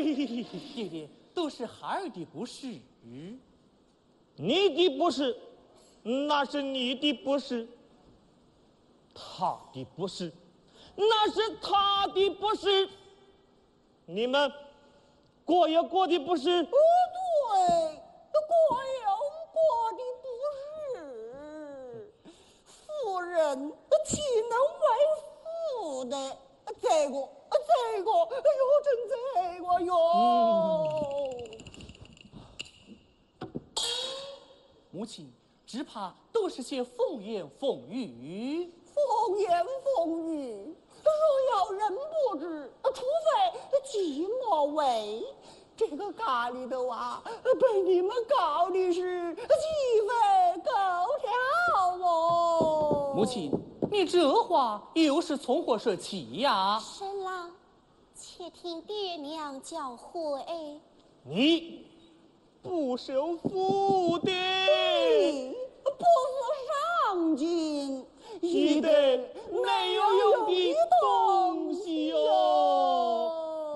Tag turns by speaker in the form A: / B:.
A: 爹爹，都是孩儿的不是。
B: 你的不是，那是你的不是；他的不是，那是他的不是。你们过也过的不是。
C: 不对，过有过的不是。妇人岂能为妇的？这个，哎呦，真这个哟！
A: 母亲，只怕都是些风言风语。
C: 风言风语，若要人不知，除非寂寞为。这个咖喱的娃被你们搞的是鸡飞狗跳哦！
A: 母亲，你这话又是从何说起呀？
D: 神郎，且听爹娘教诲。
B: 你不守妇的。